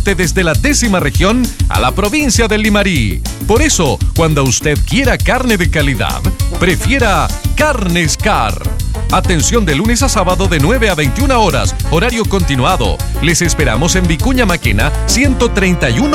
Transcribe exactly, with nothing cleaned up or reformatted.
directamente desde la décima región a la provincia del Limarí. Por eso, cuando usted quiera carne de calidad, prefiera Carnes Car. Atención de lunes a sábado de nueve a veintiuna horas, horario continuado. Les esperamos en Vicuña Maquena ciento treinta y uno